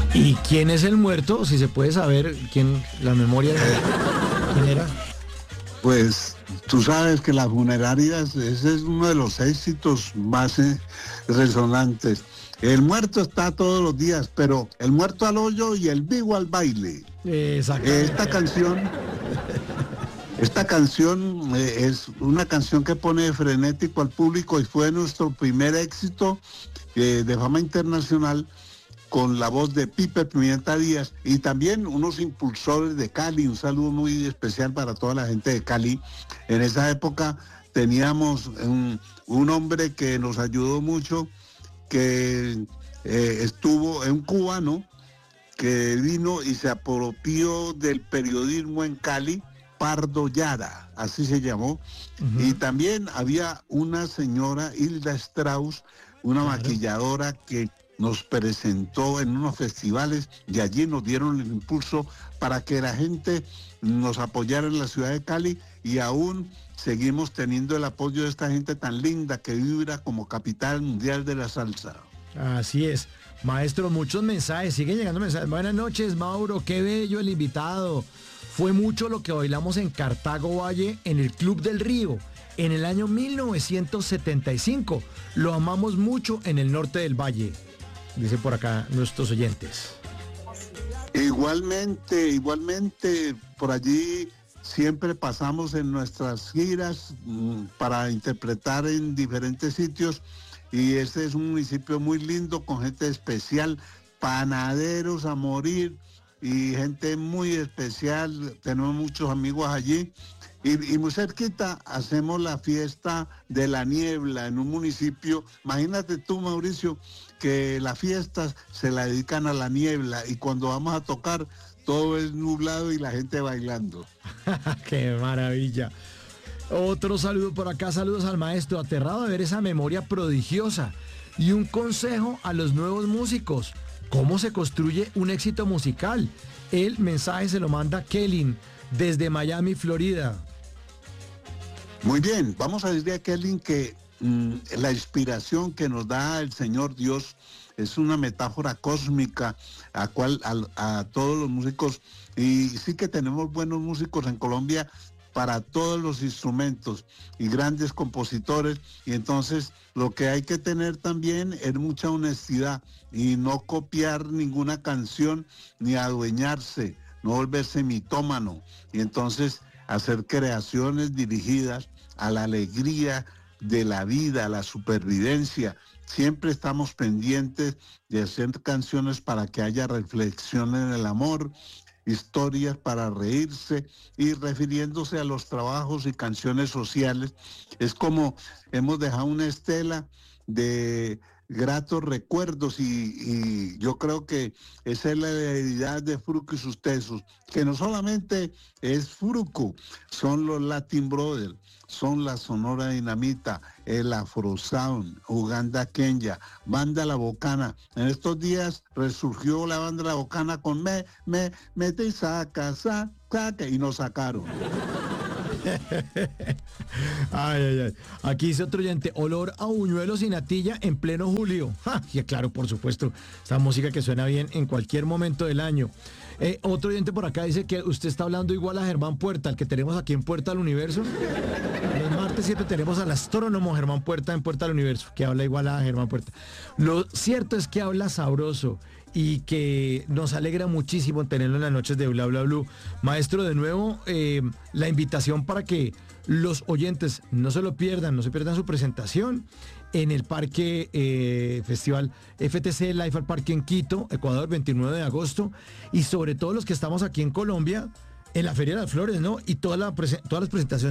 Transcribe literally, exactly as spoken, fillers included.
¿Y quién es el muerto? Si se puede saber quién, la memoria de quién era. Pues tú sabes que las funerarias, ese es uno de los éxitos más eh, resonantes. El muerto está todos los días, pero el muerto al hoyo y el vivo al baile. Exactamente. Esta canción, esta canción eh, es una canción que pone frenético al público y fue nuestro primer éxito eh, de fama internacional, con la voz de Pipe Pimienta Díaz y también unos impulsores de Cali. Un saludo muy especial para toda la gente de Cali. En esa época teníamos un, un hombre que nos ayudó mucho, que eh, estuvo, un cubano que vino y se apropió del periodismo en Cali, Pardo Yara, así se llamó. Uh-huh. Y también había una señora, Hilda Strauss, una claro. maquilladora que nos presentó en unos festivales y allí nos dieron el impulso para que la gente nos apoyara en la ciudad de Cali, y aún seguimos teniendo el apoyo de esta gente tan linda que vibra como capital mundial de la salsa. Así es. Maestro, muchos mensajes, siguen llegando mensajes. Buenas noches, Mauro, qué bello el invitado. Fue mucho lo que bailamos en Cartago Valle en el Club del Río en el año mil novecientos setenta y cinco. Lo amamos mucho en el norte del Valle. Dicen por acá nuestros oyentes. Igualmente, igualmente, por allí siempre pasamos en nuestras giras mmm, para interpretar en diferentes sitios, y este es un municipio muy lindo, con gente especial, panaderos a morir y gente muy especial. Tenemos muchos amigos allí. Y, y muy cerquita hacemos la fiesta de la niebla en un municipio. Imagínate tú, Mauricio, que las fiestas se la dedican a la niebla y cuando vamos a tocar todo es nublado y la gente bailando. ¡Qué maravilla! Otro saludo por acá, saludos al maestro, aterrado de ver esa memoria prodigiosa. Y un consejo a los nuevos músicos: ¿cómo se construye un éxito musical? El mensaje se lo manda Kelly desde Miami, Florida. Muy bien, vamos a decirle a Kelly que mmm, la inspiración que nos da el Señor Dios es una metáfora cósmica a cual a, a todos los músicos, y sí que tenemos buenos músicos en Colombia para todos los instrumentos y grandes compositores, y entonces lo que hay que tener también es mucha honestidad y no copiar ninguna canción ni adueñarse, no volverse mitómano, y entonces hacer creaciones dirigidas a la alegría de la vida, a la supervivencia. Siempre estamos pendientes de hacer canciones para que haya reflexión en el amor, historias para reírse, y refiriéndose a los trabajos y canciones sociales. Es como hemos dejado una estela de gratos recuerdos, y, y yo creo que esa es la heredad de Fruco y sus Tesos, que no solamente es Fruco, son los Latin Brothers, son la Sonora Dinamita, el Afro Sound, Uganda Kenya, Banda La Bocana. En estos días resurgió la Banda La Bocana con me, me, mete y saca, saca, saca, y nos sacaron. Ay, ay, ay. Aquí dice otro oyente: olor a buñuelos y natilla en pleno julio. ¡Ja! Y claro, por supuesto, esta música que suena bien en cualquier momento del año. Eh, otro oyente por acá dice que usted está hablando igual a Germán Puerta, el que tenemos aquí en Puerta al Universo. El martes siete tenemos al astrónomo Germán Puerta en Puerta al Universo, que habla igual a Germán Puerta. Lo cierto es que habla sabroso y que nos alegra muchísimo tenerlo en las noches de Bla Bla Blue. Maestro, de nuevo, eh, la invitación para que los oyentes no se lo pierdan, no se pierdan su presentación en el Parque eh, Festival F T C Life al Parque en Quito, Ecuador, veintinueve de agosto, y sobre todo los que estamos aquí en Colombia, en la Feria de las Flores, ¿no? Y toda la, todas las presentaciones